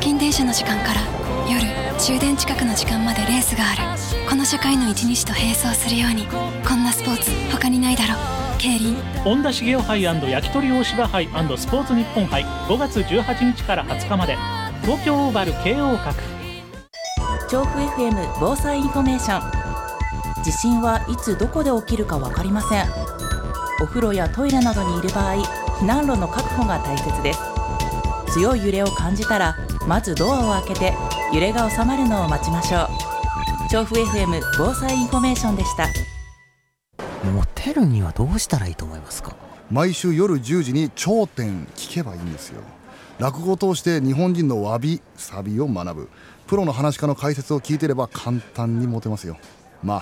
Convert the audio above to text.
勤電車の時間から夜終電近くの時間までレースがある。この社会の一日と並走するように、こんなスポーツ他にないだろ。競輪本田茂雄杯&焼き鳥大芝杯&スポーツ日本杯、5月18日から20日まで、東京オーバル京王閣。 調布 FM 防災インフォメーション。地震はいつどこで起きるか分かりません。お風呂やトイレなどにいる場合、避難路の確保が大切です。強い揺れを感じたら、まずドアを開けて揺れが収まるのを待ちましょう。調布 FM 防災インフォメーションでした。 モテるにはどうしたらいいと思いますか？ 毎週夜10時に頂点聞けばいいんですよ。落語を通して日本人のわびさびを学ぶ。プロの話家の解説を聞いてれば簡単にモテますよ。